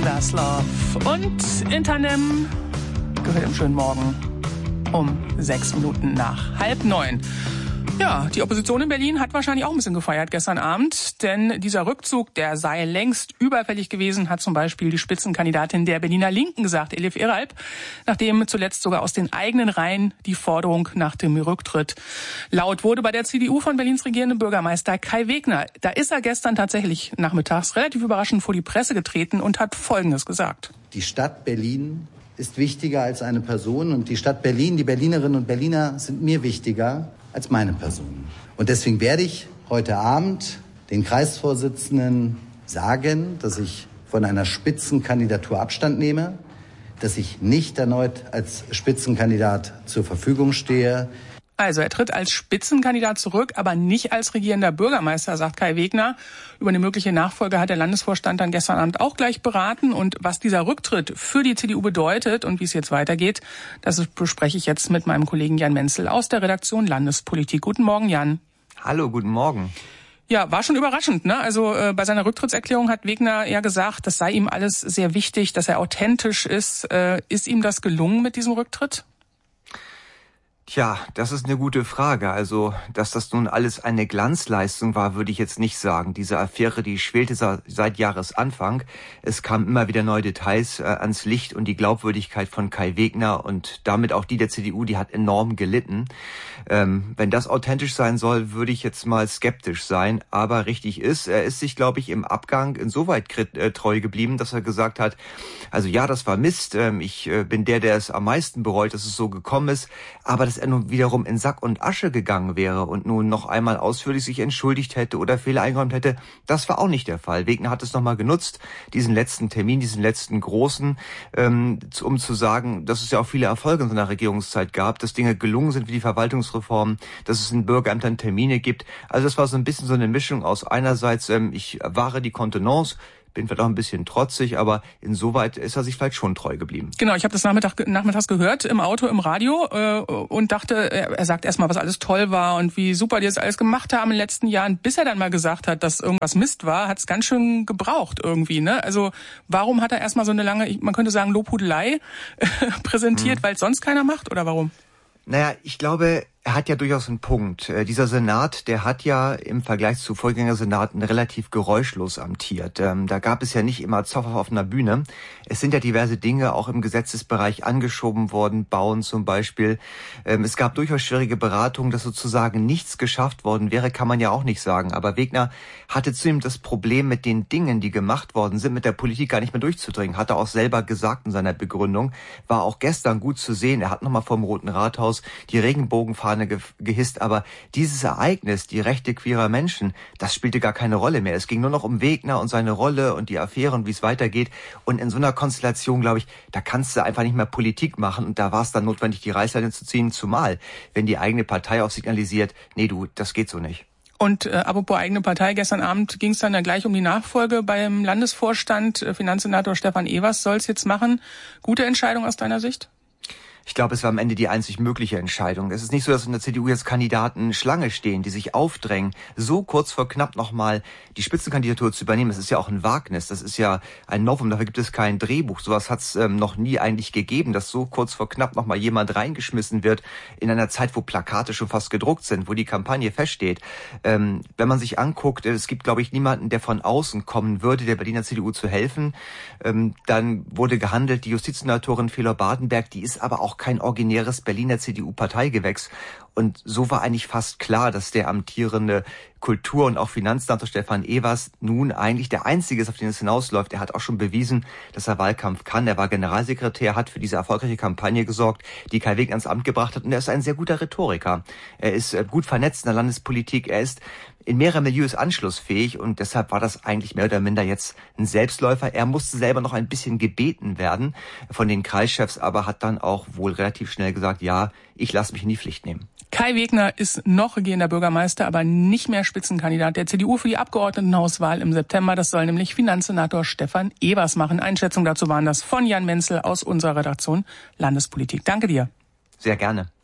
That's Love. Und Internem gehört im schönen Morgen um 6 Minuten nach 8:30. Ja, die Opposition in Berlin hat wahrscheinlich auch ein bisschen gefeiert gestern Abend, denn dieser Rückzug, der sei längst überfällig gewesen, hat zum Beispiel die Spitzenkandidatin der Berliner Linken gesagt, Elif Eralp, nachdem zuletzt sogar aus den eigenen Reihen die Forderung nach dem Rücktritt laut wurde bei der CDU von Berlins regierendem Bürgermeister Kai Wegner. Da ist er gestern tatsächlich nachmittags relativ überraschend vor die Presse getreten und hat Folgendes gesagt. Die Stadt Berlin ist wichtiger als eine Person und die Stadt Berlin, die Berlinerinnen und Berliner sind mir wichtiger als meine Person. Und deswegen werde ich heute Abend den Kreisvorsitzenden sagen, dass ich von einer Spitzenkandidatur Abstand nehme, dass ich nicht erneut als Spitzenkandidat zur Verfügung stehe. Also er tritt als Spitzenkandidat zurück, aber nicht als regierender Bürgermeister, sagt Kai Wegner. Über eine mögliche Nachfolge hat der Landesvorstand dann gestern Abend auch gleich beraten. Und was dieser Rücktritt für die CDU bedeutet und wie es jetzt weitergeht, das bespreche ich jetzt mit meinem Kollegen Jan Menzel aus der Redaktion Landespolitik. Guten Morgen, Jan. Hallo, guten Morgen. Ja, war schon überraschend, ne? Also bei seiner Rücktrittserklärung hat Wegner ja gesagt, das sei ihm alles sehr wichtig, dass er authentisch ist. Ist ihm das gelungen mit diesem Rücktritt? Tja, das ist eine gute Frage. Also, dass das nun alles eine Glanzleistung war, würde ich jetzt nicht sagen. Diese Affäre, die schwelte seit Jahresanfang. Es kamen immer wieder neue Details ans Licht und die Glaubwürdigkeit von Kai Wegner und damit auch die der CDU, die hat enorm gelitten. Wenn das authentisch sein soll, würde ich jetzt mal skeptisch sein. Aber richtig ist, er ist sich, glaube ich, im Abgang insoweit treu geblieben, dass er gesagt hat, also ja, das war Mist. Ich bin der es am meisten bereut, dass es so gekommen ist. Aber dass er nun wiederum in Sack und Asche gegangen wäre und nun noch einmal ausführlich sich entschuldigt hätte oder Fehler eingeräumt hätte, das war auch nicht der Fall. Wegner hat es nochmal genutzt, diesen letzten Termin, diesen letzten großen, um zu sagen, dass es ja auch viele Erfolge in seiner Regierungszeit gab, dass Dinge gelungen sind wie die Verwaltungsreform, dass es in Bürgerämtern Termine gibt. Also das war so ein bisschen so eine Mischung aus einerseits, ich wahre die Kontenance, bin vielleicht auch ein bisschen trotzig, aber insoweit ist er sich vielleicht schon treu geblieben. Genau, ich habe das nachmittags gehört im Auto, im Radio und dachte, er sagt erstmal, was alles toll war und wie super die das alles gemacht haben in den letzten Jahren. Bis er dann mal gesagt hat, dass irgendwas Mist war, hat es ganz schön gebraucht irgendwie, ne? Also warum hat er erstmal so eine lange, man könnte sagen Lobhudelei präsentiert, weil es sonst keiner macht oder warum? Naja, ich glaube, er hat ja durchaus einen Punkt. Dieser Senat, der hat ja im Vergleich zu Vorgängersenaten relativ geräuschlos amtiert. Da gab es ja nicht immer Zoff auf einer Bühne. Es sind ja diverse Dinge auch im Gesetzesbereich angeschoben worden, Bauen zum Beispiel. Es gab durchaus schwierige Beratungen, dass sozusagen nichts geschafft worden wäre, kann man ja auch nicht sagen. Aber Wegner hatte zudem das Problem mit den Dingen, die gemacht worden sind, mit der Politik gar nicht mehr durchzudringen. Hat er auch selber gesagt in seiner Begründung. War auch gestern gut zu sehen. Er hat nochmal vom Roten Rathaus die Regenbogenfahne gehisst, aber dieses Ereignis, die Rechte queerer Menschen, das spielte gar keine Rolle mehr. Es ging nur noch um Wegner und seine Rolle und die Affäre und wie es weitergeht. Und in so einer Konstellation, glaube ich, da kannst du einfach nicht mehr Politik machen und da war es dann notwendig, die Reißleine zu ziehen, zumal, wenn die eigene Partei auch signalisiert, nee du, das geht so nicht. Und apropos eigene Partei, gestern Abend ging es dann gleich um die Nachfolge beim Landesvorstand. Finanzsenator Stefan Evers soll es jetzt machen. Gute Entscheidung aus deiner Sicht? Ich glaube, es war am Ende die einzig mögliche Entscheidung. Es ist nicht so, dass in der CDU jetzt Kandidaten Schlange stehen, die sich aufdrängen, so kurz vor knapp nochmal die Spitzenkandidatur zu übernehmen. Das ist ja auch ein Wagnis, das ist ja ein Novum, dafür gibt es kein Drehbuch. Sowas hat es noch nie eigentlich gegeben, dass so kurz vor knapp nochmal jemand reingeschmissen wird in einer Zeit, wo Plakate schon fast gedruckt sind, wo die Kampagne feststeht. Wenn man sich anguckt, es gibt, glaube ich, niemanden, der von außen kommen würde, der Berliner CDU zu helfen. Dann wurde gehandelt, die Justizsenatorin Felor Badenberg, die ist aber auch kein originäres Berliner CDU-Parteigewächs. Und so war eigentlich fast klar, dass der amtierende Kultur- und auch Finanzsenator Stefan Evers nun eigentlich der Einzige ist, auf den es hinausläuft. Er hat auch schon bewiesen, dass er Wahlkampf kann. Er war Generalsekretär, hat für diese erfolgreiche Kampagne gesorgt, die Kai Wegner ans Amt gebracht hat. Und er ist ein sehr guter Rhetoriker. Er ist gut vernetzt in der Landespolitik. Er ist in mehreren Milieus anschlussfähig und deshalb war das eigentlich mehr oder minder jetzt ein Selbstläufer. Er musste selber noch ein bisschen gebeten werden von den Kreischefs, aber hat dann auch wohl relativ schnell gesagt, ja, ich lasse mich in die Pflicht nehmen. Kai Wegner ist noch regierender Bürgermeister, aber nicht mehr Spitzenkandidat der CDU für die Abgeordnetenhauswahl im September. Das soll nämlich Finanzsenator Stefan Evers machen. Einschätzungen dazu waren das von Jan Menzel aus unserer Redaktion Landespolitik. Danke dir. Sehr gerne.